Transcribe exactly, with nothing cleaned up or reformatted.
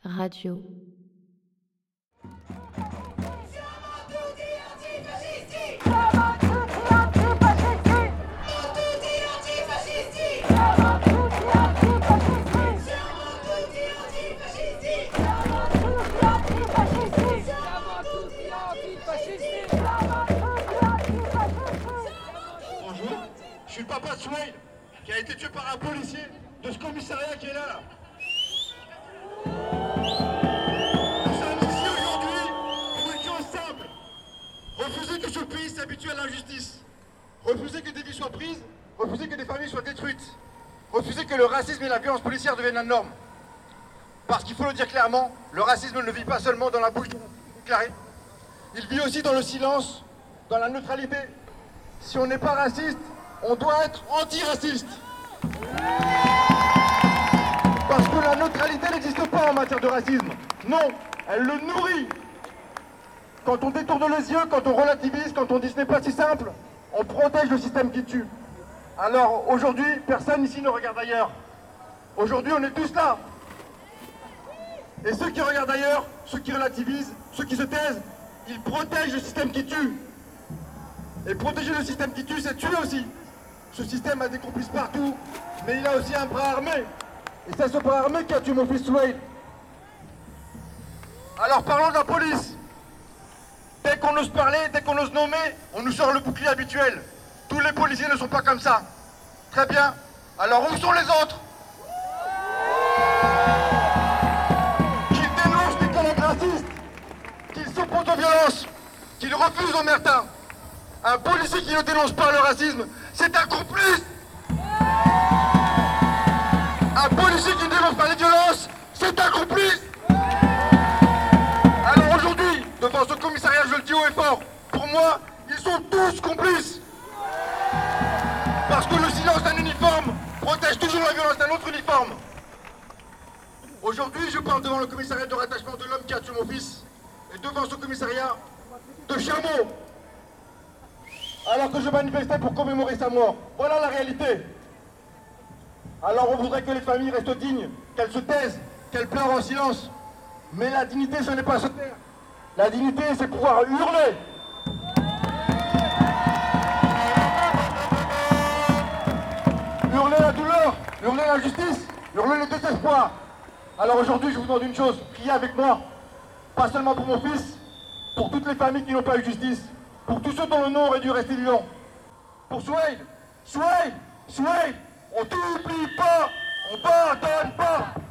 Radio. Bonjour, je suis le papa de Souhail, qui a été tué par un policier de ce commissariat qui est là, là. Nous sommes ici aujourd'hui pour une chose simple. Refuser que ce pays s'habitue à l'injustice. Refuser que des vies soient prises. Refuser que des familles soient détruites. Refuser que le racisme et la violence policière deviennent la norme. Parce qu'il faut le dire clairement, le racisme ne vit pas seulement dans la bouche déclarée. Il vit aussi dans le silence, dans la neutralité. Si on n'est pas raciste, on doit être antiraciste. Parce que la neutralité n'existe pas en matière de racisme. Non, elle le nourrit. Quand on détourne les yeux, quand on relativise, quand on dit ce n'est pas si simple, on protège le système qui tue. Alors aujourd'hui, personne ici ne regarde ailleurs. Aujourd'hui, on est tous là. Et ceux qui regardent ailleurs, ceux qui relativisent, ceux qui se taisent, ils protègent le système qui tue. Et protéger le système qui tue, c'est tuer aussi. Ce système a des complices partout, mais il a aussi un bras armé. Et c'est ce bras armé qui a tué mon fils Souhail. Alors parlons de la police. Dès qu'on ose parler, dès qu'on ose nommer, on nous sort le bouclier habituel. Tous les policiers ne sont pas comme ça. Très bien. Alors où sont les autres? Qu'ils dénoncent des collègues racistes, qu'ils s'opposent aux violences, qu'ils refusent l'omerta. Un policier qui ne dénonce pas le racisme, c'est un complice. Un policier qui ne dénonce pas les violences, c'est un complice. Alors aujourd'hui, devant ce commissariat, je le dis haut et fort, pour moi, ils sont tous complices. Parce que le silence d'un uniforme protège toujours la violence d'un autre uniforme. Aujourd'hui, je parle devant le commissariat de rattachement de l'homme qui a tué mon fils, et devant ce commissariat de chameau. Alors que je manifestais pour commémorer sa mort. Voilà la réalité. Alors on voudrait que les familles restent dignes, qu'elles se taisent, qu'elles pleurent en silence. Mais la dignité, ce n'est pas se taire. La dignité, c'est pouvoir hurler. Hurler la douleur, hurler l'injustice, hurler le désespoir. Alors aujourd'hui, je vous demande une chose, priez avec moi. Pas seulement pour mon fils, pour toutes les familles qui n'ont pas eu justice. Pour tous ceux dont le nom aurait dû rester vivant. Pour Souhail, Souhail, Souhail, on t'oublie pas, on pardonne pas.